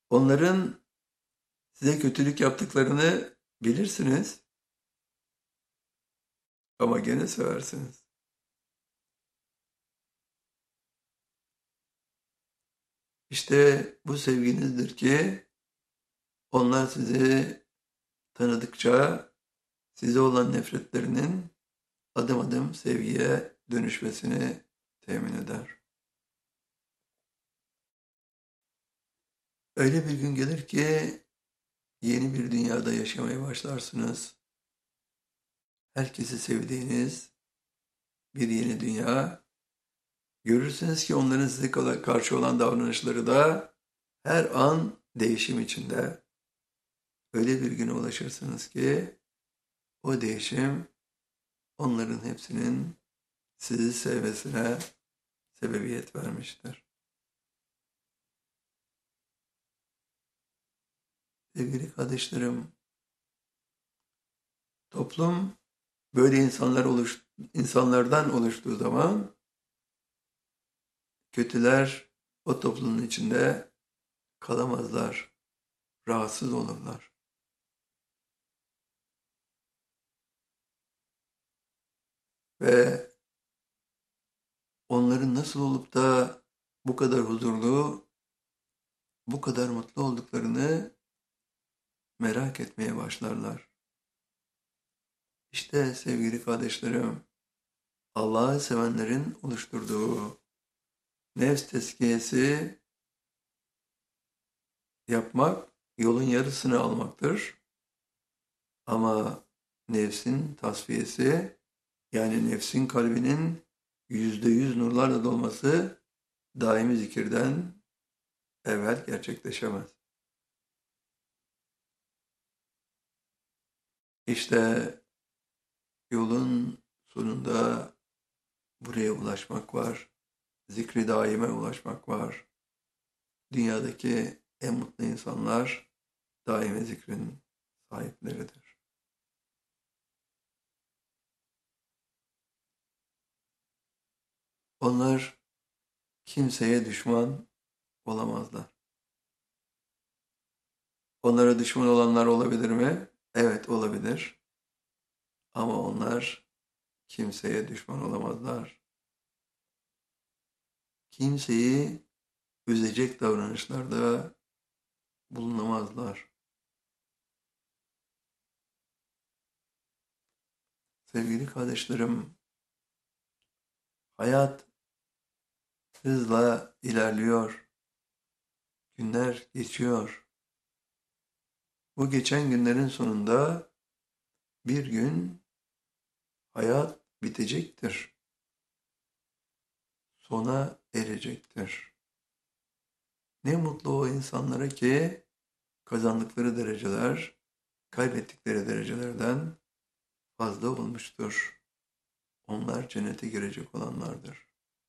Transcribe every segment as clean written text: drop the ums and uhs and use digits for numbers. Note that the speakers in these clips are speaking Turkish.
Onların size kötülük yaptıklarını bilirsiniz ama gene seversiniz. İşte bu sevginizdir ki onlar sizi tanıdıkça size olan nefretlerinin adım adım sevgiye dönüşmesini temin eder. Öyle bir gün gelir ki yeni bir dünyada yaşamaya başlarsınız. Herkesi sevdiğiniz bir yeni dünya. Görürsünüz ki onların size karşı olan davranışları da her an değişim içinde. Öyle bir güne ulaşırsınız ki o değişim onların hepsinin sizi sevmesine sebebiyet vermiştir. Sevgili kardeşlerim, toplum böyle insanlardan oluştuğu zaman kötüler o toplumun içinde kalamazlar, rahatsız olurlar. Ve onların nasıl olup da bu kadar huzurlu, bu kadar mutlu olduklarını merak etmeye başlarlar. İşte sevgili kardeşlerim, Allah'ı sevenlerin oluşturduğu nefs tezkiyesi yapmak yolun yarısını almaktır. Ama nefsin tasfiyesi, yani nefsin kalbinin %100 nurlarla dolması daimi zikirden evvel gerçekleşemez. İşte yolun sonunda buraya ulaşmak var. Zikri daime ulaşmak var. Dünyadaki en mutlu insanlar daime zikrin sahipleridir. Onlar kimseye düşman olamazlar. Onlara düşman olanlar olabilir mi? Evet, olabilir. Ama onlar kimseye düşman olamazlar. Kimseyi üzecek davranışlarda bulunamazlar. Sevgili kardeşlerim, hayat hızla ilerliyor. Günler geçiyor. Bu geçen günlerin sonunda bir gün hayat bitecektir. Sona erecektir. Ne mutlu o insanlara ki kazandıkları dereceler, kaybettikleri derecelerden fazla olmuştur. Onlar cennete girecek olanlardır.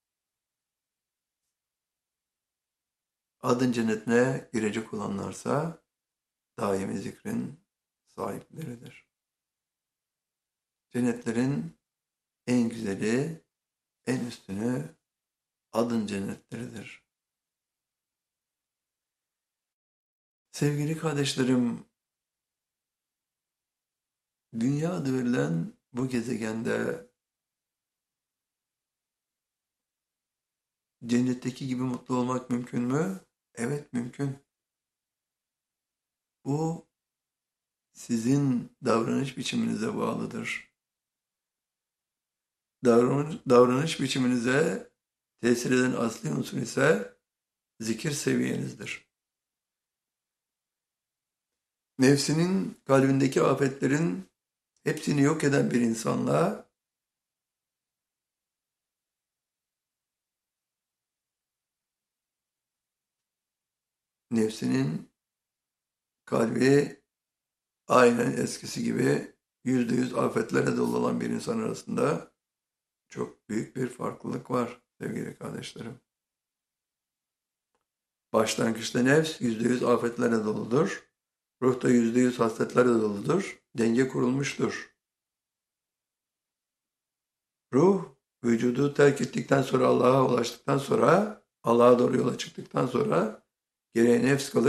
Adın cennetine girecek olanlarsa daimi zikrin sahipleridir. Cennetlerin en güzeli, en üstünü adın cennetleridir. Sevgili kardeşlerim, dünya adı verilen bu gezegende cennetteki gibi mutlu olmak mümkün mü? Evet, mümkün. Bu sizin davranış biçiminize bağlıdır. Davranış biçiminize tesir eden asli unsur ise zikir seviyenizdir. Nefsinin kalbindeki afetlerin hepsini yok eden bir insanla nefsinin kalbi aynen eskisi gibi %100 afetlerle dolu olan bir insan arasında çok büyük bir farklılık var sevgili kardeşlerim. Başlangıçta nefs %100 afetlerle doludur. Ruh da %100 hasletlerle doludur. Denge kurulmuştur. Ruh vücudu terk ettikten sonra Allah'a ulaştıktan sonra Allah'a doğru yola çıktıktan sonra geriye nefs kalır.